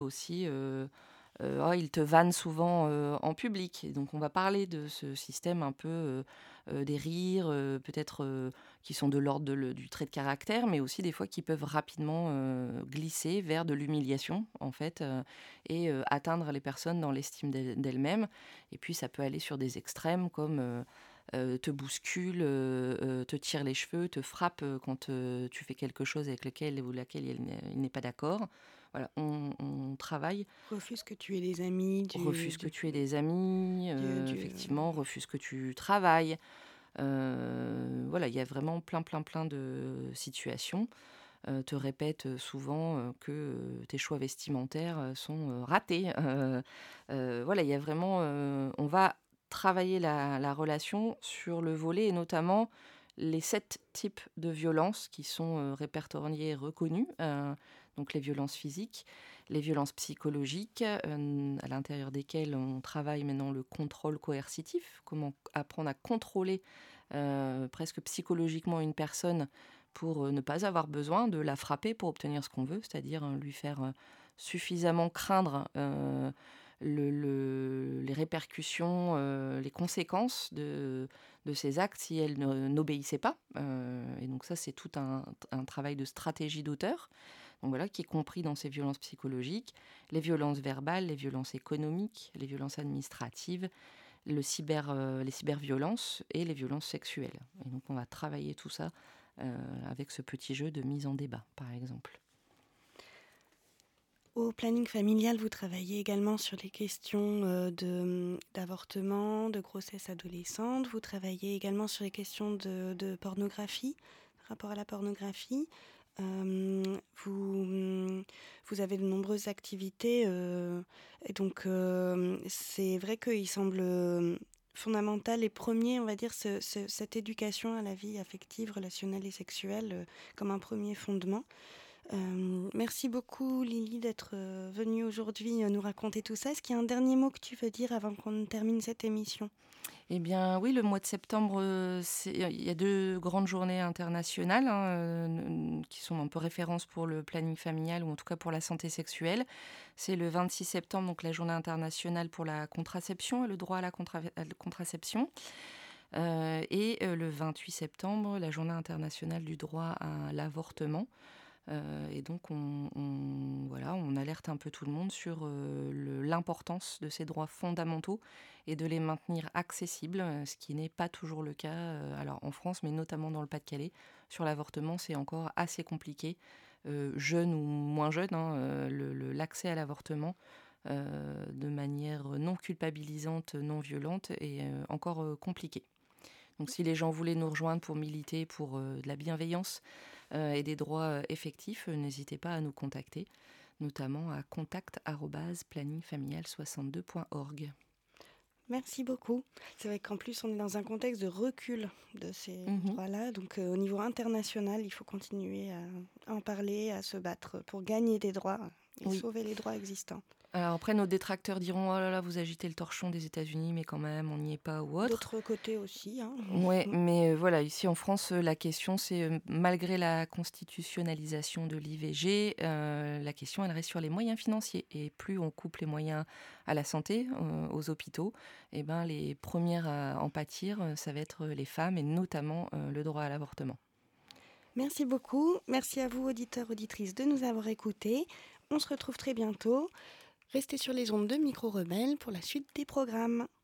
aussi oh, ils te vannent souvent en public. Et donc, on va parler de ce système un peu des rires, peut-être qui sont de l'ordre du trait de caractère, mais aussi des fois qui peuvent rapidement glisser vers de l'humiliation, en fait, et atteindre les personnes dans l'estime d'elles-mêmes. Et puis, ça peut aller sur des extrêmes comme te bouscule, te tire les cheveux, te frappe quand tu fais quelque chose avec lequel ou laquelle il n'est pas d'accord. Voilà, on travaille. Refuse que tu aies des amis Refuse que tu aies des amis, du effectivement, refuse que tu travailles. Voilà, il y a vraiment plein de situations. Te répète souvent que tes choix vestimentaires sont ratés. Voilà, il y a vraiment, on va travailler la relation sur le volet et notamment les 7 types de violences qui sont répertoriés et reconnus. Donc les violences physiques, les violences psychologiques, à l'intérieur desquelles on travaille maintenant le contrôle coercitif, comment apprendre à contrôler presque psychologiquement une personne pour ne pas avoir besoin de la frapper pour obtenir ce qu'on veut, c'est-à-dire lui faire suffisamment craindre les répercussions, les conséquences de ses actes si elle n'obéissait pas. Et donc ça, c'est tout un travail de stratégie d'auteur, donc voilà, qui est compris dans ces violences psychologiques, les violences verbales, les violences économiques, les violences administratives, les cyberviolences et les violences sexuelles. Et donc on va travailler tout ça avec ce petit jeu de mise en débat, par exemple. Au planning familial, vous travaillez également sur les questions d'avortement, de grossesse adolescente. Vous travaillez également sur les questions de pornographie, rapport à la pornographie. Vous avez de nombreuses activités et donc c'est vrai qu'il semble fondamental et premier, on va dire, cette éducation à la vie affective, relationnelle et sexuelle comme un premier fondement. Merci beaucoup Lily d'être venue aujourd'hui nous raconter tout ça. Est-ce qu'il y a un dernier mot que tu veux dire avant qu'on termine cette émission? Eh bien oui, le mois de septembre, il y a 2 grandes journées internationales, hein, qui sont un peu références pour le planning familial ou en tout cas pour la santé sexuelle. C'est le 26 septembre, donc la journée internationale pour la contraception et le droit à la contraception. Et le 28 septembre, la journée internationale du droit à l'avortement. Et donc voilà, on alerte un peu tout le monde sur l'importance de ces droits fondamentaux et de les maintenir accessibles, ce qui n'est pas toujours le cas alors en France, mais notamment dans le Pas-de-Calais. Sur l'avortement, c'est encore assez compliqué, jeune ou moins jeune, hein, l'accès à l'avortement de manière non culpabilisante, non violente est encore compliqué. Donc si les gens voulaient nous rejoindre pour militer pour de la bienveillance et des droits effectifs, n'hésitez pas à nous contacter, notamment à contact@planningfamilial62.org. Merci beaucoup. C'est vrai qu'en plus, on est dans un contexte de recul de ces Mhm. droits-là. Donc, au niveau international, il faut continuer à en parler, à se battre pour gagner des droits et Oui. sauver les droits existants. Alors après, nos détracteurs diront: «Oh là là, vous agitez le torchon des États-Unis, mais quand même, on n'y est pas» ou autre. D'autre côté aussi, hein. Ouais, mais voilà, ici en France, la question c'est, malgré la constitutionnalisation de l'IVG, la question elle reste sur les moyens financiers et plus on coupe les moyens à la santé, aux hôpitaux et ben, les premières à en pâtir, ça va être les femmes et notamment, le droit à l'avortement. Merci beaucoup. Merci à vous, auditeurs, auditrices, de nous avoir écoutés. On se retrouve très bientôt. Restez sur les ondes de Micro Rebelle pour la suite des programmes.